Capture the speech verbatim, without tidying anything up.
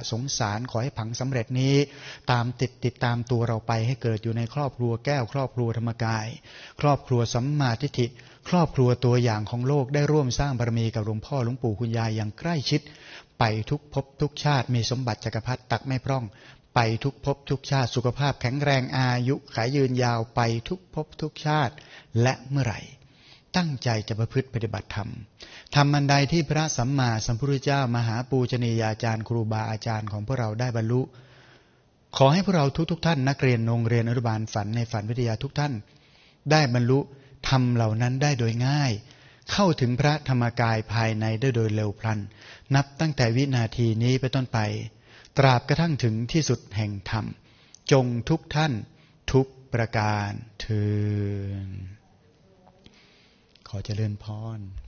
สงสารขอให้ผังสำเร็จนี้ตามติดติดตามตัวเราไปให้เกิดอยู่ในครอบครัวแก้วครอบครัวธรรมกายครอบครัวสัมมาทิฏฐิครอบครัวตัวอย่างของโลกได้ร่วมสร้างบารมีกับหลวงพ่อหลวงปู่คุณยายอย่างใกล้ชิดไปทุกภพทุกชาติมีสมบัติจักรพรรดิตักไม่พร่องไปทุกภพทุกชาติสุขภาพแข็งแรงอายุขายยืนยาวไปทุกภพทุกชาติและเมื่อไหร่ตั้งใจจะประพฤติปฏิบัติธรรมธรรมอันใดที่พระสัมมาสัมพุทธเจ้ามหาปูชนียาจารย์ครูบาอาจารย์ของพวกเราได้บรรลุขอให้พวกเราทุกๆท่านนักเรียนโรงเรียนอนุบาลฝันในฝันวิทยาทุกท่านได้บรรลุธรรมเหล่านั้นได้โดยง่ายเข้าถึงพระธรรมกายภายในได้โดยเร็วพลันนับตั้งแต่วินาทีนี้ไปต้นไปตราบกระทั่งถึงที่สุดแห่งธรรมจงทุกท่านทุกประการเทอญขอเจริญพร